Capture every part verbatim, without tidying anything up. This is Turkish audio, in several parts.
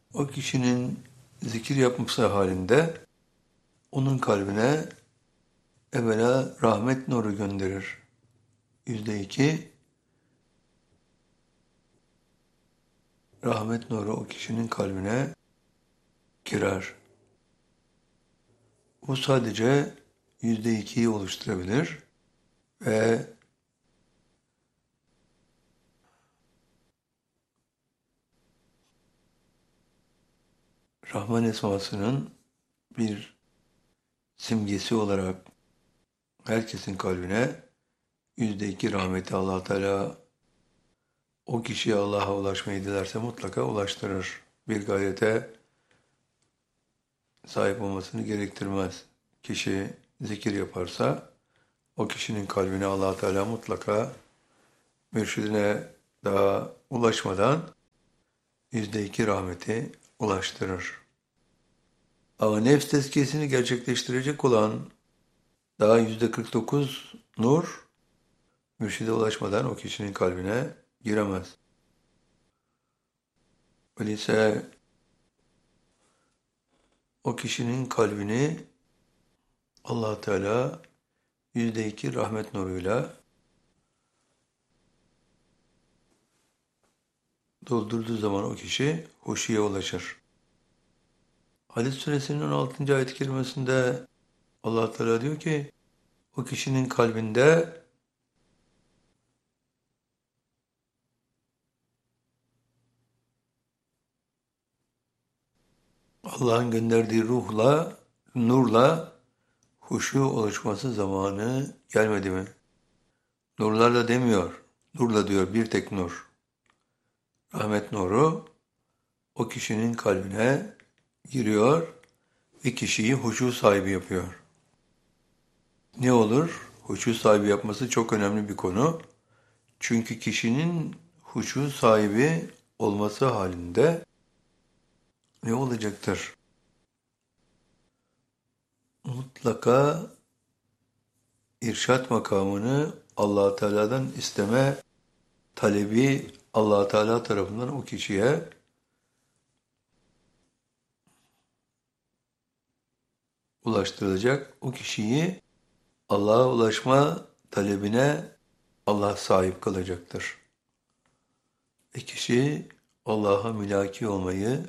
O kişinin zikir yapması halinde onun kalbine evvela rahmet nuru gönderir. Yüzde iki, rahmet nuru o kişinin kalbine girer. Bu sadece yüzde ikiyi oluşturabilir ve Rahman esmasının bir simgesi olarak herkesin kalbine yüzde iki rahmeti Allah Teala o kişiye Allah'a ulaşmayı dilerse mutlaka ulaştırır. Bir gayete sahip olmasını gerektirmez. Kişi zikir yaparsa o kişinin kalbine Allah Teala mutlaka mürşidine daha ulaşmadan yüzde iki rahmeti ulaştırır. Ama nefs tezkiyesini gerçekleştirecek olan daha yüzde kırk dokuz nur mürşide ulaşmadan o kişinin kalbine giremez. Öyleyse o kişinin kalbini Allah Teala yüzde iki rahmet nuruyla doldurduğu zaman o kişi huşuya ulaşır. Hadis suresinin on altıncı ayet-i kerimesinde Allah Teala diyor ki o kişinin kalbinde Allah'ın gönderdiği ruhla, nurla huşu oluşması zamanı gelmedi mi? Nurlarla demiyor, nurla diyor, bir tek nur. Rahmet nuru o kişinin kalbine giriyor ve kişiyi huşu sahibi yapıyor. Ne olur? Huşu sahibi yapması çok önemli bir konu. Çünkü kişinin huşu sahibi olması halinde ne olacaktır? Mutlaka irşat makamını Allah Teala'dan isteme talebi Allah Teala tarafından o kişiye ulaştırılacak. O kişiyi Allah'a ulaşma talebine Allah sahip kılacaktır. Ve kişi Allah'a mülaki olmayı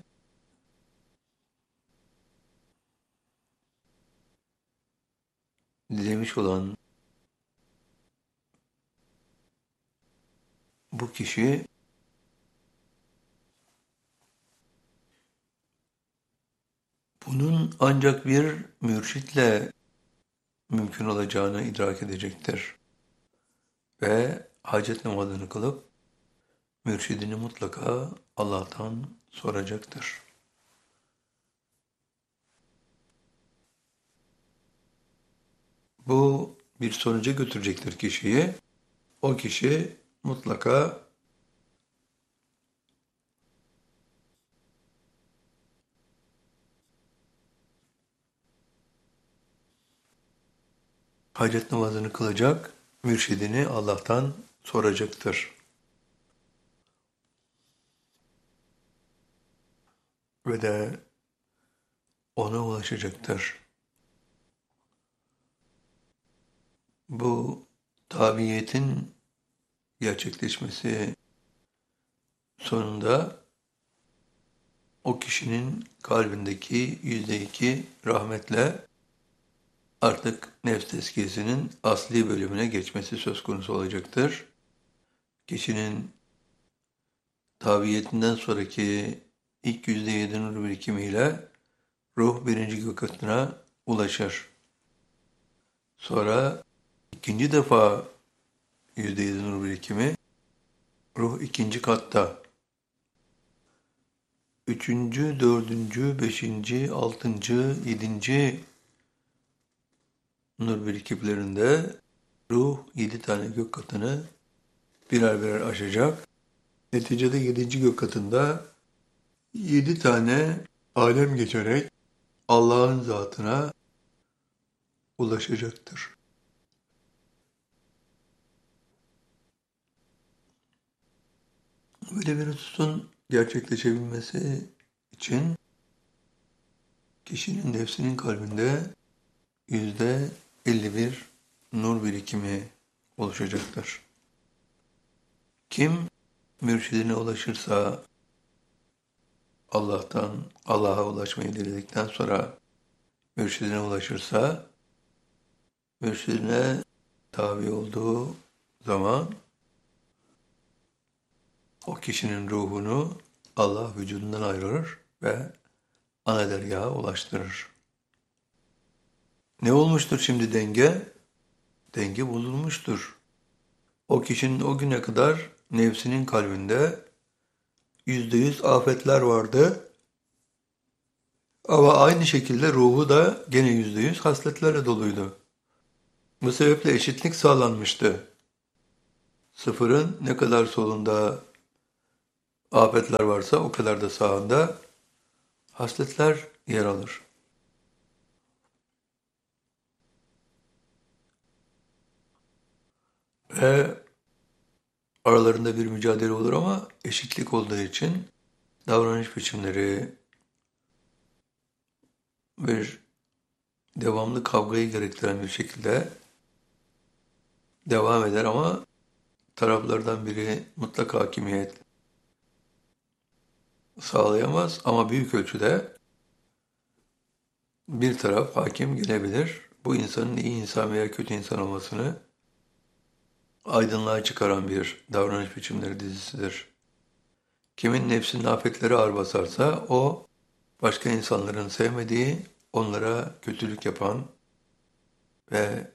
dilemiş olan bu kişi bunun ancak bir mürşitle mümkün olacağını idrak edecektir. Ve hacet namazını kılıp mürşidini mutlaka Allah'tan soracaktır. Bu bir sonuca götürecektir kişiyi. O kişi mutlaka hacet namazını kılacak, mürşidini Allah'tan soracaktır. Ve de ona ulaşacaktır. Bu tabiyetin gerçekleşmesi sonunda o kişinin kalbindeki yüzde iki rahmetle artık nefs tezkiyesinin asli bölümüne geçmesi söz konusu olacaktır. Kişinin tabiyetinden sonraki ilk yüzde yedi nur birikimiyle ruh birinci gök katına ulaşır. Sonra ikinci defa yüzde yedi nur birikimi, ruh ikinci katta. Üçüncü, dördüncü, beşinci, altıncı, yedinci nur birikimlerinde ruh yedi tane gök katını birer birer aşacak. Neticede yedinci gök katında yedi tane alem geçerek Allah'ın zatına ulaşacaktır. Böyle bir hususun gerçekleşebilmesi için kişinin nefsinin kalbinde yüzde elli bir nur birikimi oluşacaktır. Kim mürşidine ulaşırsa, Allah'tan Allah'a ulaşmayı diledikten sonra mürşidine ulaşırsa, mürşidine tabi olduğu zaman o kişinin ruhunu Allah vücudundan ayırır ve ana dergaha ulaştırır. Ne olmuştur şimdi denge? Denge bozulmuştur. O kişinin o güne kadar nefsinin kalbinde yüzde yüz afetler vardı. Ama aynı şekilde ruhu da gene yüzde yüz hasletlerle doluydu. Bu sebeple eşitlik sağlanmıştı. Sıfırın ne kadar solunda afetler varsa o kadar da sağında hasletler yer alır. Ve aralarında bir mücadele olur ama eşitlik olduğu için davranış biçimleri bir devamlı kavgayı gerektiren bir şekilde devam eder ama taraflardan biri mutlak hakimiyet sağlayamaz ama büyük ölçüde bir taraf hakim gelebilir. Bu insanın iyi insan veya kötü insan olmasını aydınlığa çıkaran bir davranış biçimleri dizisidir. Kimin nefsinin afetleri ağır basarsa o başka insanların sevmediği, onlara kötülük yapan ve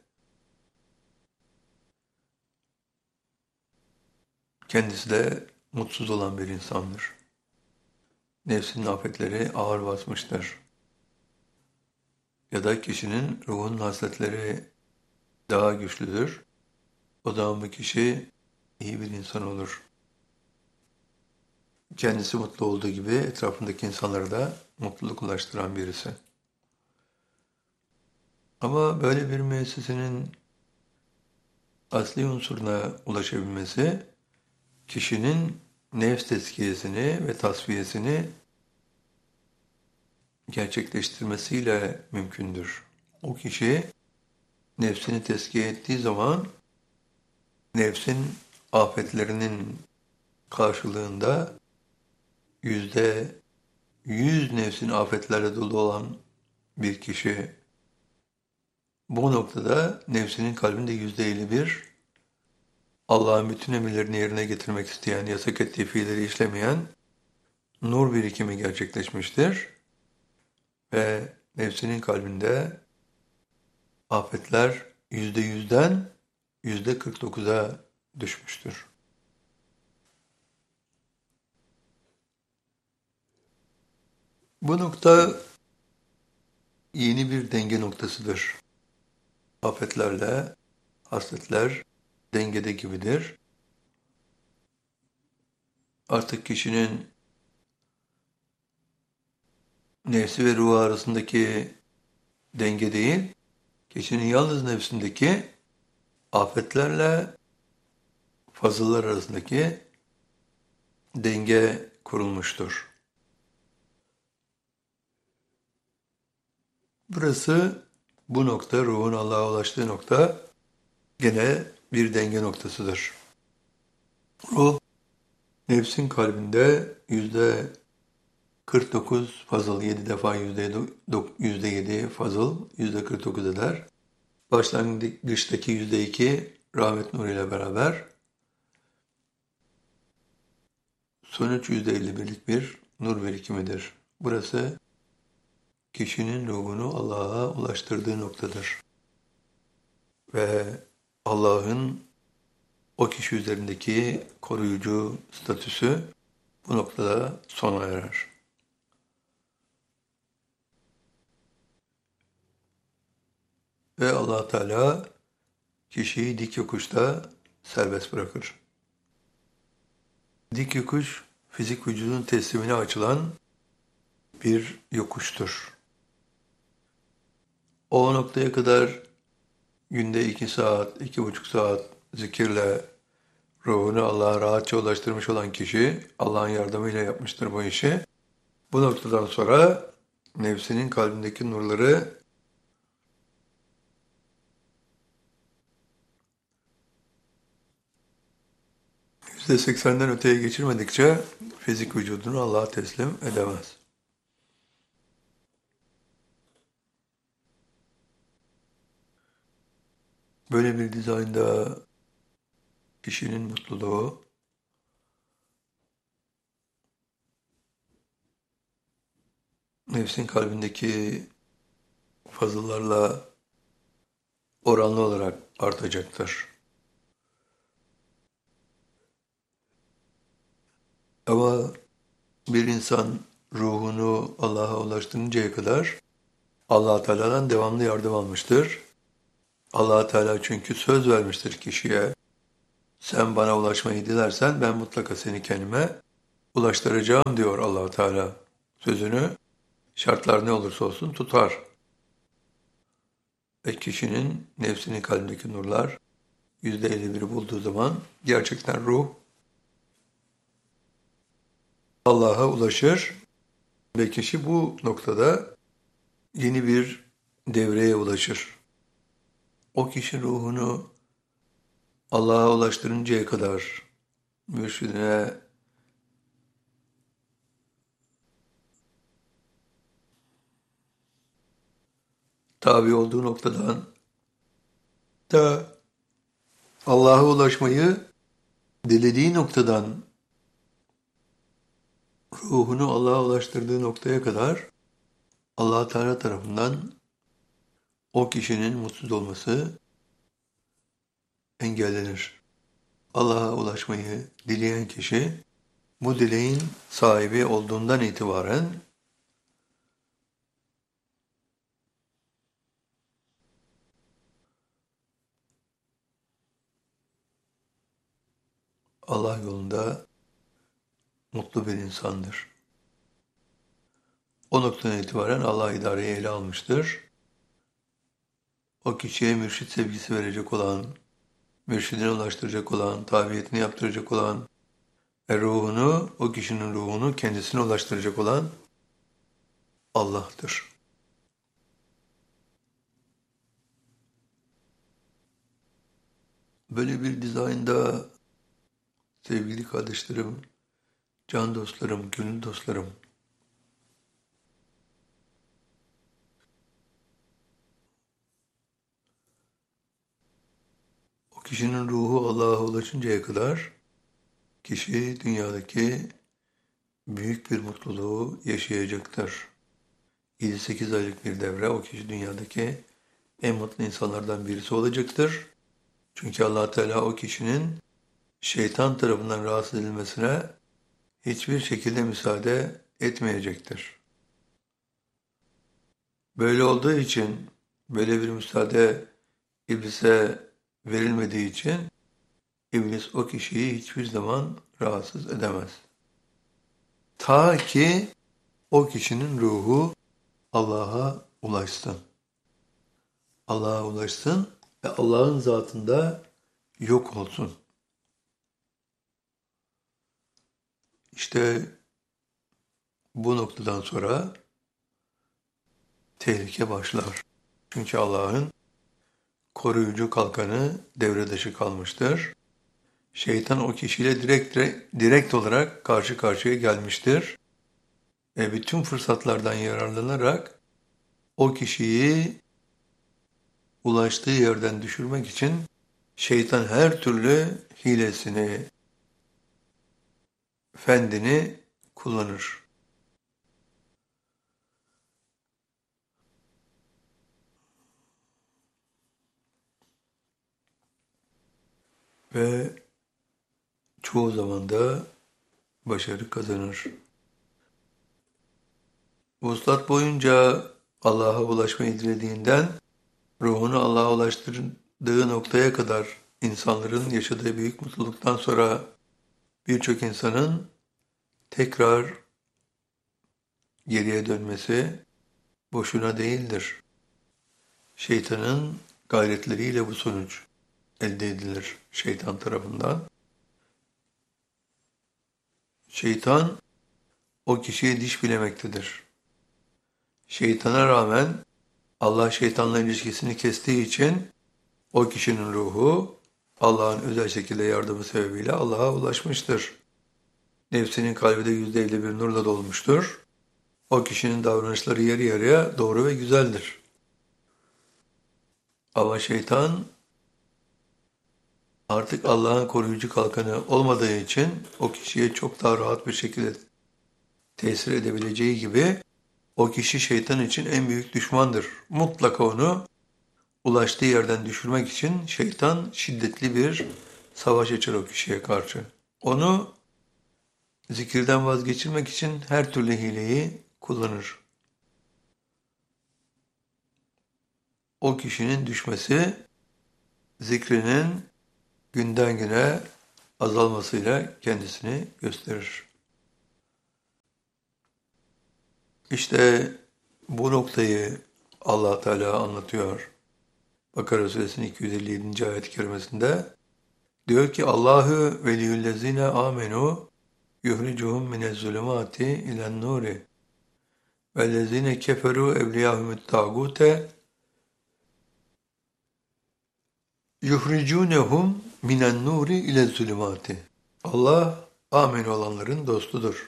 kendisi de mutsuz olan bir insandır. Nefsinin afetleri ağır basmıştır. Ya da kişinin ruhun hasletleri daha güçlüdür. O zaman bu kişi iyi bir insan olur. Kendisi mutlu olduğu gibi etrafındaki insanlara da mutluluk ulaştıran birisi. Ama böyle bir müessesenin asli unsuruna ulaşabilmesi, kişinin nefs tezkiyesini ve tasfiyesini gerçekleştirmesiyle mümkündür. O kişi nefsini tezkiye ettiği zaman nefsin afetlerinin karşılığında yüzde yüz nefsin afetlerle dolu olan bir kişi bu noktada nefsinin kalbinde yüzde elli bir Allah'ın bütün emirlerini yerine getirmek isteyen, yasak ettiği fiilleri işlemeyen nur birikimi gerçekleşmiştir. Ve nefsinin kalbinde afetler yüzde yüzden yüzde kırk dokuza düşmüştür. Bu nokta yeni bir denge noktasıdır. Afetlerle hasletler dengede gibidir. Artık kişinin nefsi ve ruhu arasındaki denge değil, kişinin yalnız nefsindeki afetlerle fazıllar arasındaki denge kurulmuştur. Burası, bu nokta, ruhun Allah'a ulaştığı nokta gene bir denge noktasıdır. Ruh, nefsin kalbinde yüzde kırk dokuz fazıl, yedi defa yüzde yedi fazıl, yüzde kırk dokuz eder. Başlangıçtaki yüzde iki rahmet nuruyla beraber sonuç yüzde elli birlik bir nur birikimidir. Burası kişinin ruhunu Allah'a ulaştırdığı noktadır. Ve Allah'ın o kişi üzerindeki koruyucu statüsü bu noktada sona erer. Ve Allah Teala kişiyi dik yokuşta serbest bırakır. Dik yokuş, fizik vücudun teslimine açılan bir yokuştur. O noktaya kadar günde iki saat, iki buçuk saat zikirle ruhunu Allah'a rahatça ulaştırmış olan kişi, Allah'ın yardımıyla yapmıştır bu işi. Bu noktadan sonra nefsinin kalbindeki nurları yüzde seksenden öteye geçirmedikçe fizik vücudunu Allah'a teslim edemez. Böyle bir dizaynda kişinin mutluluğu nefsin kalbindeki fazıllarla oranlı olarak artacaktır. Ama bir insan ruhunu Allah'a ulaştırıncaya kadar Allah Teala'dan devamlı yardım almıştır. Allah Teala çünkü söz vermiştir kişiye. Sen bana ulaşmayı dilersen ben mutlaka seni kendime ulaştıracağım diyor Allah Teala. Sözünü şartlar ne olursa olsun tutar. Ve kişinin nefsinin kalbindeki nurlar yüzde elli biri bulduğu zaman gerçekten ruh Allah'a ulaşır ve kişi bu noktada yeni bir devreye ulaşır. O kişi ruhunu Allah'a ulaştırıncaya kadar mürşidine tabi olduğu noktadan da Allah'a ulaşmayı dilediği noktadan ruhunu Allah'a ulaştırdığı noktaya kadar Allah Teala tarafından o kişinin mutsuz olması engellenir. Allah'a ulaşmayı dileyen kişi bu dileğin sahibi olduğundan itibaren Allah yolunda mutlu bir insandır. O noktadan itibaren Allah idareyi ele almıştır. O kişiye mürşit sevgisi verecek olan, mürşidine ulaştıracak olan, tabiyetini yaptıracak olan ve ruhunu, o kişinin ruhunu kendisine ulaştıracak olan Allah'tır. Böyle bir dizaynda sevgili kardeşlerim, can dostlarım, gönül dostlarım, o kişinin ruhu Allah'a ulaşıncaya kadar kişi dünyadaki büyük bir mutluluğu yaşayacaktır. yedi sekiz aylık bir devre o kişi dünyadaki en mutlu insanlardan birisi olacaktır. Çünkü Allah Teala o kişinin şeytan tarafından rahatsız edilmesine hiçbir şekilde müsaade etmeyecektir. Böyle olduğu için, böyle bir müsaade iblise verilmediği için iblis o kişiyi hiçbir zaman rahatsız edemez. Ta ki o kişinin ruhu Allah'a ulaşsın. Allah'a ulaşsın ve Allah'ın zatında yok olsun. İşte bu noktadan sonra tehlike başlar. Çünkü Allah'ın koruyucu kalkanı devre dışı kalmıştır. Şeytan o kişiyle direkt, direkt olarak karşı karşıya gelmiştir. Ve bütün fırsatlardan yararlanarak o kişiyi ulaştığı yerden düşürmek için şeytan her türlü hilesini, fendini kullanır. Ve çoğu zaman da başarı kazanır. Vuslat boyunca Allah'a ulaşmayı dilediğinden ruhunu Allah'a ulaştırdığı noktaya kadar insanların yaşadığı büyük mutluluktan sonra birçok insanın tekrar geriye dönmesi boşuna değildir. Şeytanın gayretleriyle bu sonuç elde edilir şeytan tarafından. Şeytan o kişiye diş bilemektedir. Şeytana rağmen Allah şeytanla ilişkisini kestiği için o kişinin ruhu Allah'ın özel şekilde yardımı sebebiyle Allah'a ulaşmıştır. Nefsinin kalbi de yüzde elli bir nurla dolmuştur. O kişinin davranışları yarı yarıya doğru ve güzeldir. Ama şeytan artık Allah'ın koruyucu kalkanı olmadığı için o kişiye çok daha rahat bir şekilde tesir edebileceği gibi o kişi şeytan için en büyük düşmandır. Mutlaka onu ulaştığı yerden düşürmek için şeytan şiddetli bir savaş açar o kişiye karşı. Onu zikirden vazgeçirmek için her türlü hileyi kullanır. O kişinin düşmesi zikrinin günden güne azalmasıyla kendisini gösterir. İşte bu noktayı Allah Teala anlatıyor. Bakara Suresinin iki yüz elli yedinci ayet-i kerimesinde diyor ki Allahu veliyyüllezine amenu yuhricuhum minezzulumati ilen nuri vellezine keferu evliyahumut tağute yuhricunehum minen nuri ilezzulumati. Allah amin olanların dostudur.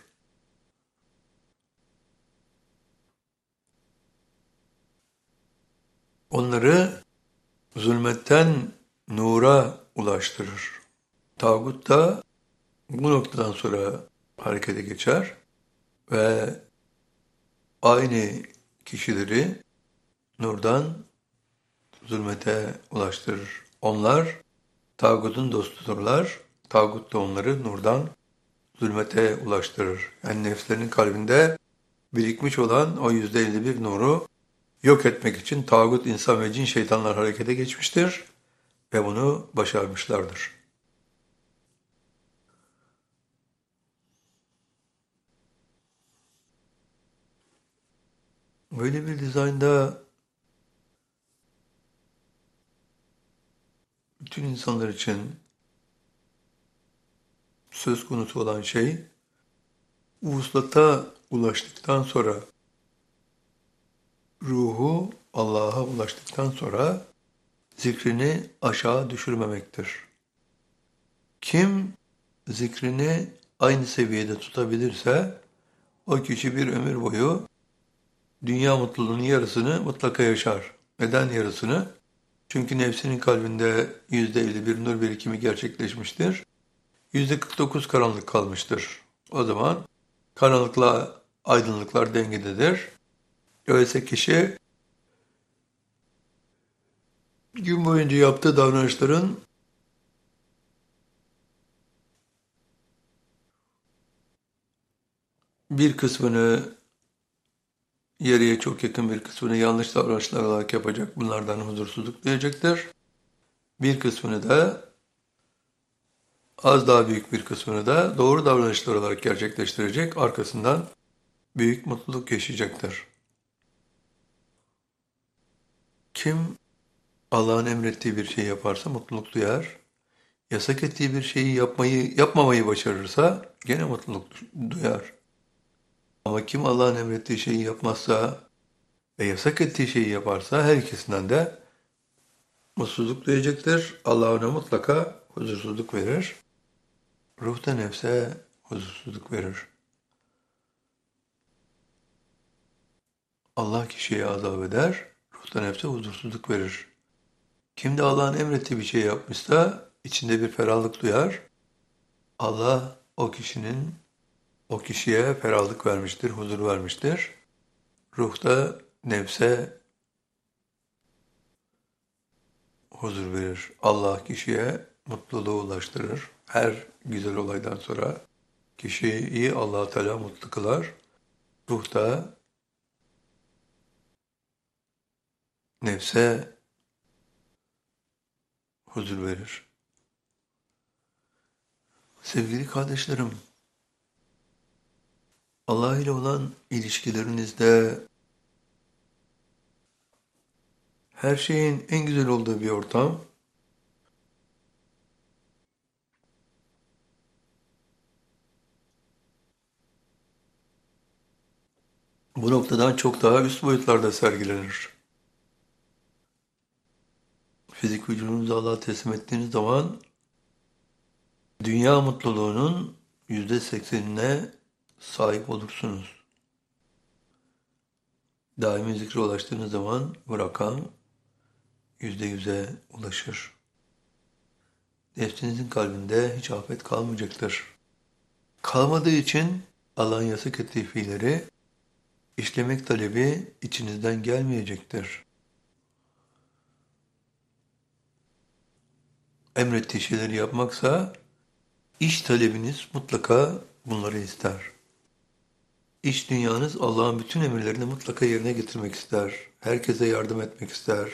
Onları zulmetten nura ulaştırır. Tağut da bu noktadan sonra harekete geçer ve aynı kişileri nurdan zulmete ulaştırır. Onlar tağutun dostudurlar. Tağut da onları nurdan zulmete ulaştırır. Yani nefslerinin kalbinde birikmiş olan o yüzde elli bir nuru yok etmek için tağut, insan ve cin şeytanlar harekete geçmiştir ve bunu başarmışlardır. Böyle bir dizaynda bütün insanlar için söz konusu olan şey, vuslata ulaştıktan sonra, ruhu Allah'a ulaştıktan sonra zikrini aşağı düşürmemektir. Kim zikrini aynı seviyede tutabilirse, o kişi bir ömür boyu dünya mutluluğunun yarısını mutlaka yaşar. Neden yarısını? Çünkü nefsinin kalbinde yüzde elli bir nur birikimi gerçekleşmiştir. yüzde kırk dokuz karanlık kalmıştır. O zaman karanlıkla aydınlıklar dengededir. Öyleyse kişi gün boyunca yaptığı davranışların bir kısmını yarıya çok yakın bir kısmını yanlış davranışlar olarak yapacak. Bunlardan huzursuzluk duyacaktır. Bir kısmını da az daha büyük bir kısmını da doğru davranışlar olarak gerçekleştirecek. Arkasından büyük mutluluk yaşayacaktır. Kim Allah'ın emrettiği bir şey yaparsa mutluluk duyar. Yasak ettiği bir şeyi yapmayı, yapmamayı başarırsa gene mutluluk duyar. Ama kim Allah'ın emrettiği şeyi yapmazsa ve yasak ettiği şeyi yaparsa her ikisinden de mutsuzluk duyacaktır. Allah ona mutlaka huzursuzluk verir. Ruh da nefse huzursuzluk verir. Allah kişiye azap eder, ruh da nefse huzursuzluk verir. Kim de Allah'ın emrettiği bir şey yapmışsa içinde bir ferahlık duyar. Allah o kişinin o kişiye ferahlık vermiştir, huzur vermiştir. Ruh da nefse huzur verir. Allah kişiye mutluluğu ulaştırır. Her güzel olaydan sonra kişiyi Allah Teala mutlu kılar. Ruh da nefse huzur verir. Sevgili kardeşlerim, Allah ile olan ilişkilerinizde her şeyin en güzel olduğu bir ortam, bu noktadan çok daha üst boyutlarda sergilenir. Fizik vücudunuzu Allah'a teslim ettiğiniz zaman dünya mutluluğunun yüzde seksenine sahip olursunuz. Daimi zikre ulaştığınız zaman bu rakam yüzde yüze ulaşır. Nefsinizin kalbinde hiç afet kalmayacaktır. Kalmadığı için Allah'ın yasak ettiği fiilleri işlemek talebi içinizden gelmeyecektir. Emrettiği şeyleri yapmaksa iş talebiniz mutlaka bunları ister. İç dünyanız Allah'ın bütün emirlerini mutlaka yerine getirmek ister. Herkese yardım etmek ister.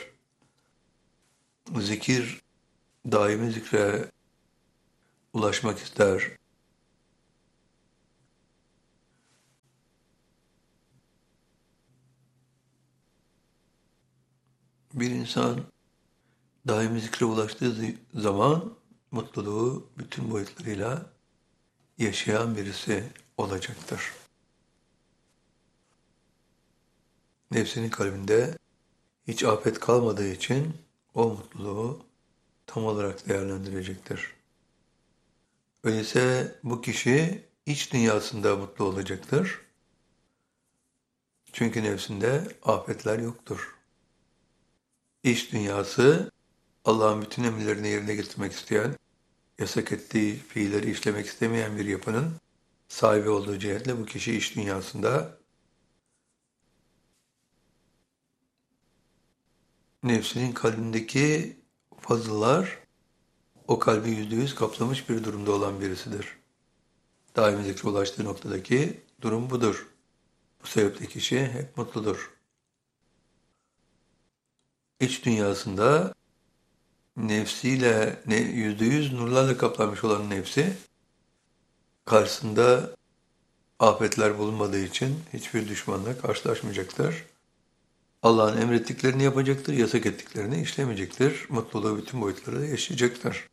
Zikir, daimi zikre ulaşmak ister. Bir insan daimi zikre ulaştığı zaman mutluluğu bütün boyutlarıyla yaşayan birisi olacaktır. Nefsinin kalbinde hiç afet kalmadığı için o mutluluğu tam olarak değerlendirecektir. Öyleyse bu kişi iç dünyasında mutlu olacaktır. Çünkü nefsinde afetler yoktur. İç dünyası Allah'ın bütün emirlerini yerine getirmek isteyen, yasak ettiği fiilleri işlemek istemeyen bir yapının sahibi olduğu cihetle bu kişi iç dünyasında nefsinin kalbindeki fazıllar o kalbi yüzde yüz kaplamış bir durumda olan birisidir. Daimi zikre ulaştığı noktadaki durum budur. Bu sebeple kişi hep mutludur. İç dünyasında nefsiyle yüzde yüz nurlarla kaplanmış olan nefsi karşısında afetler bulunmadığı için hiçbir düşmanla karşılaşmayacaktır. Allah'ın emrettiklerini yapacaktır, yasak ettiklerini işlemeyecektir. Mutluluğu bütün boyutlarında yaşayacaktır.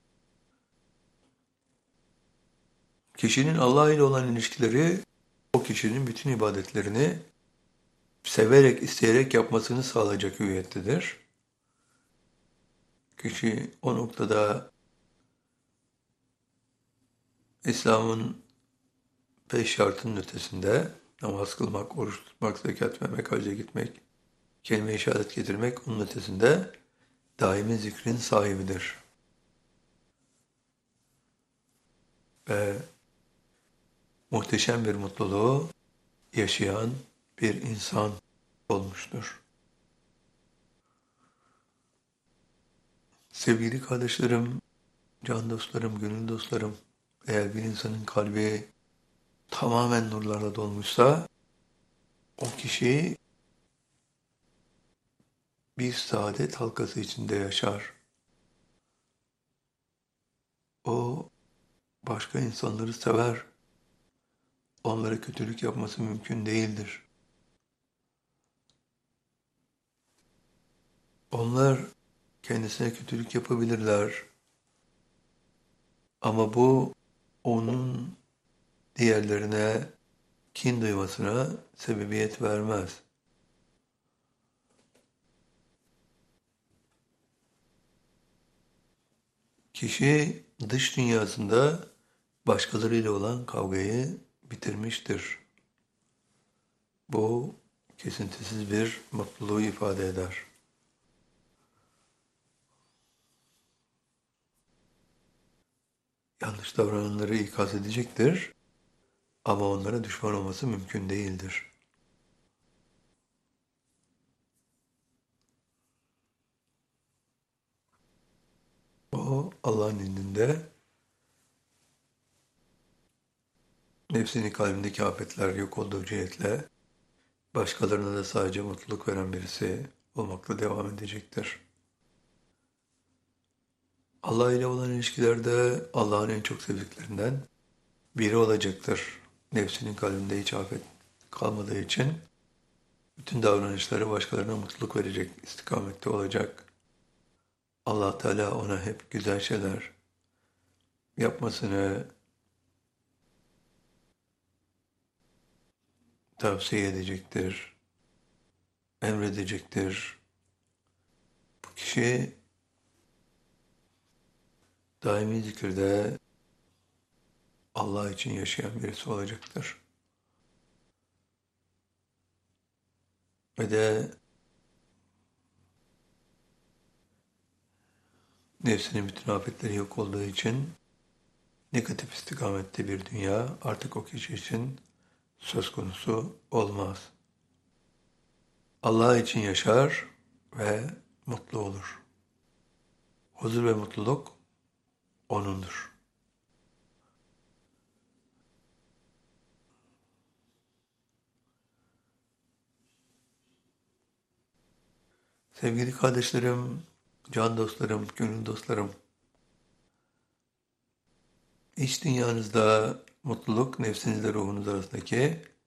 Kişinin Allah ile olan ilişkileri o kişinin bütün ibadetlerini severek, isteyerek yapmasını sağlayacak hüviyettedir. Kişi o noktada İslam'ın beş şartının ötesinde namaz kılmak, oruç tutmak, zekat vermek, hacca gitmek, kelime-i şehadet getirmek onun ötesinde daimi zikrin sahibidir. Ve muhteşem bir mutluluğu yaşayan bir insan olmuştur. Sevgili kardeşlerim, can dostlarım, gönül dostlarım, eğer bir insanın kalbi tamamen nurlarla dolmuşsa, o kişi bir saadet halkası içinde yaşar. O başka insanları sever. Onlara kötülük yapması mümkün değildir. Onlar kendisine kötülük yapabilirler. Ama bu onun diğerlerine kin duymasına sebebiyet vermez. Kişi dış dünyasında başkalarıyla olan kavgayı bitirmiştir. Bu kesintisiz bir mutluluğu ifade eder. Yanlış davrananları ikaz edecektir ama onlara düşman olması mümkün değildir. O Allah'ın indinde nefsinin kalbindeki afetler yok olduğu cihetle başkalarına da sadece mutluluk veren birisi olmakla devam edecektir. Allah ile olan ilişkilerde Allah'ın en çok sevdiklerinden biri olacaktır. Nefsinin kalbinde hiç afet kalmadığı için bütün davranışları başkalarına mutluluk verecek istikamette olacak. Allah Teala ona hep güzel şeyler yapmasını tavsiye edecektir, emredecektir. Bu kişi daimi zikirde Allah için yaşayan birisi olacaktır. Ve de nefsinin bütün afetleri yok olduğu için negatif istikamette bir dünya artık o kişi için söz konusu olmaz. Allah için yaşar ve mutlu olur. Huzur ve mutluluk O'nundur. Sevgili kardeşlerim, can dostlarım, gönül dostlarım, iç dünyanızda mutluluk nefsinizle ruhunuz arasındaki